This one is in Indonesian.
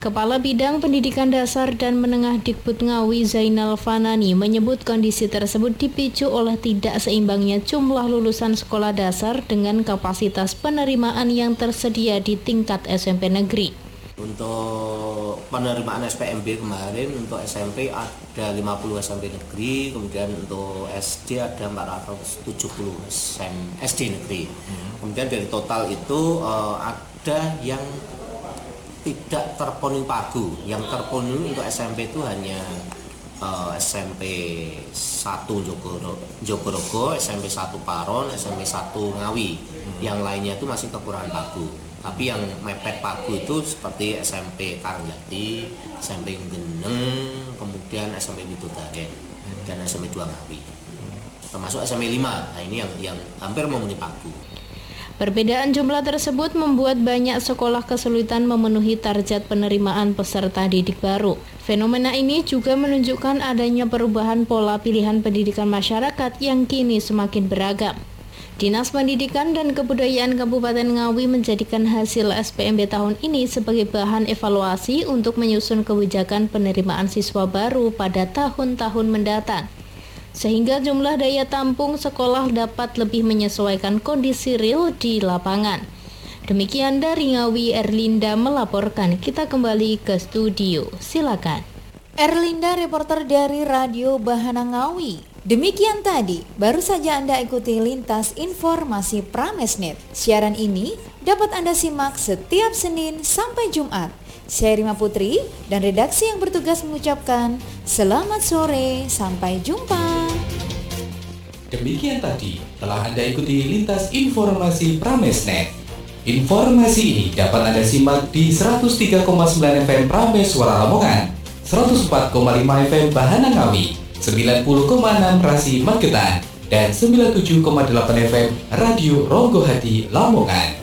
Kepala Bidang Pendidikan Dasar dan Menengah Dikbud Ngawi Zainal Fanani menyebut kondisi tersebut dipicu oleh tidak seimbangnya jumlah lulusan sekolah dasar dengan kapasitas penerimaan yang tersedia di tingkat SMP negeri. Untuk penerimaan SPMB kemarin untuk SMP ada 50 SMP negeri, kemudian untuk SD ada 470 SD negeri. Kemudian dari total itu ada yang tidak terpenuhi pagu. Yang terpenuhi untuk SMP itu hanya SMP 1 Jogorogo, SMP 1 Paron, SMP 1 Ngawi. Yang lainnya itu masih kekurangan pagu. Tapi yang mepet pagu itu seperti SMP Karangjati, SMP Geneng, kemudian SMP Widodaren dan SMP 2 Ngawi. Termasuk SMP 5. Nah, ini yang hampir memenuhi pagu. Perbedaan jumlah tersebut membuat banyak sekolah kesulitan memenuhi target penerimaan peserta didik baru. Fenomena ini juga menunjukkan adanya perubahan pola pilihan pendidikan masyarakat yang kini semakin beragam. Dinas Pendidikan dan Kebudayaan Kabupaten Ngawi menjadikan hasil SPMB tahun ini sebagai bahan evaluasi untuk menyusun kebijakan penerimaan siswa baru pada tahun-tahun mendatang, sehingga jumlah daya tampung sekolah dapat lebih menyesuaikan kondisi real di lapangan. Demikian dari Ngawi, Erlinda melaporkan. Kita kembali ke studio. Silakan. Erlinda, reporter dari Radio Bahana Ngawi. Demikian tadi, baru saja Anda ikuti lintas informasi Pramesnet. Siaran ini dapat Anda simak setiap Senin sampai Jumat. Saya Rima Putri dan redaksi yang bertugas mengucapkan selamat sore, sampai jumpa. Demikian tadi telah Anda ikuti lintas informasi Pramesnet. Informasi ini dapat Anda simak di 103,9 FM Prames Suara Lamongan, 104,5 FM Bahana Ngawi, 90,6 Rasi Magetan, dan 97,8 FM Radio Ronggo Hati Lamongan.